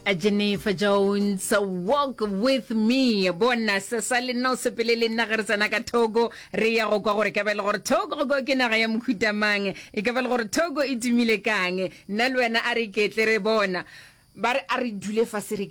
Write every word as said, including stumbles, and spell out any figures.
Jennifer Jones, Walk With Me. Bona se sale no se pele le nna re tsena ka Togo re ya go kwa gore ke bele gore Togo go ke naga ya mokhuta mang e ke bele gore Togo e tumile kang nna le wena a re ketle re bona ba re a re dule fa se re